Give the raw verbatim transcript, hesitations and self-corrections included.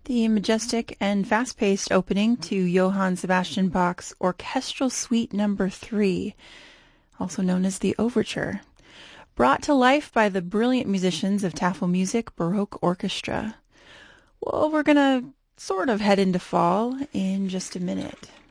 The majestic and fast-paced opening to Johann Sebastian Bach's Orchestral Suite Number three, also known as the Overture, brought to life by the brilliant musicians of Tafelmusik Baroque Orchestra. Well, we're going to sort of head into fall in just a minute.